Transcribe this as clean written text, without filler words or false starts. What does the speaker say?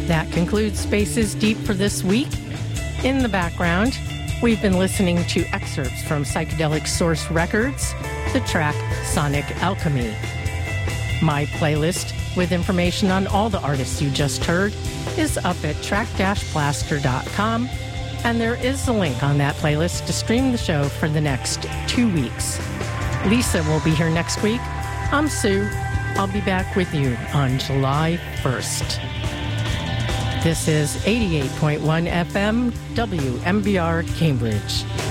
That concludes Spaces Deep for this week. In the background, we've been listening to excerpts from Psychedelic Source Records, the track Sonic Alchemy. My playlist with information on all the artists you just heard is up at track-plaster.com, and there is a link on that playlist to stream the show for the next 2 weeks. Lisa will be here next week. I'm Sue. I'll be back with you on July 1st. This is 88.1 FM WMBR Cambridge.